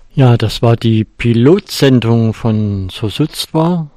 Ja, das war die Pilotsendung von Sosuzwa,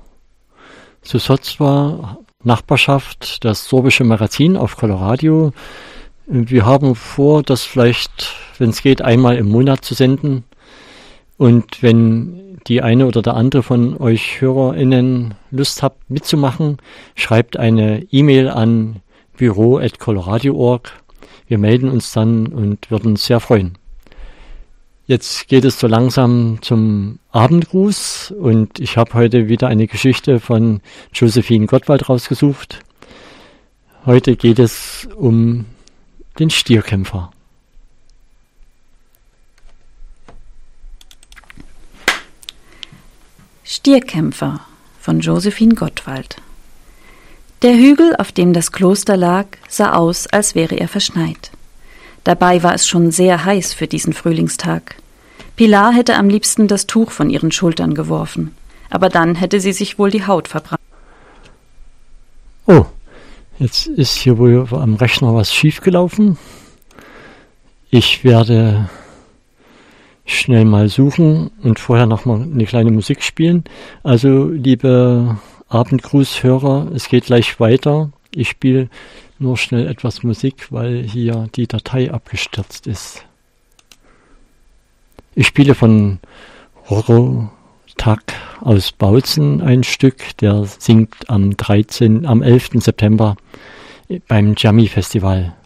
Nachbarschaft, das sorbische Magazin auf Coloradio. Wir haben vor, das vielleicht, wenn es geht, einmal im Monat zu senden. Und wenn die eine oder der andere von euch HörerInnen Lust habt mitzumachen, schreibt eine E-Mail an büro@coloradio.org. Wir melden uns dann und würden uns sehr freuen. Jetzt geht es so langsam zum Abendgruß und ich habe heute wieder eine Geschichte von Josephine Gottwald rausgesucht. Heute geht es um den Stierkämpfer. Stierkämpfer von Josephine Gottwald. Der Hügel, auf dem das Kloster lag, sah aus, als wäre er verschneit. Dabei war es schon sehr heiß für diesen Frühlingstag. Pilar hätte am liebsten das Tuch von ihren Schultern geworfen, aber dann hätte sie sich wohl die Haut verbrannt. Oh, jetzt ist hier wohl am Rechner was schiefgelaufen. Ich werde schnell mal suchen und vorher noch mal eine kleine Musik spielen. Also, liebe Abendgrußhörer, es geht gleich weiter. Ich spiele nur schnell etwas Musik, weil hier die Datei abgestürzt ist. Ich spiele von Horotak aus Bautzen ein Stück, der singt am 11. September beim Jammy Festival.